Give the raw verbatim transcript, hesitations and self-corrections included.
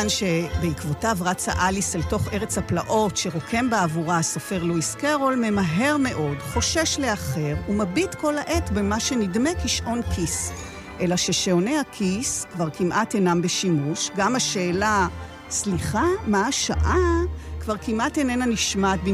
הזמן שבעקבותיו רצה אליס אל תוך ארץ הפלאות שרוקם בעבורה הסופר לואיס קרול, ממהר מאוד, חושש לאחר ומביט כל העת במה שנדמה כשעון כיס. אלא ששעוני הכיס כבר כמעט אינם בשימוש, גם השאלה, סליחה, מה השעה, כבר כמעט איננה נשמעת